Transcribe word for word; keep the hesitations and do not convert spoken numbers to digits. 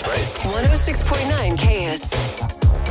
right? one oh six point nine K Hits.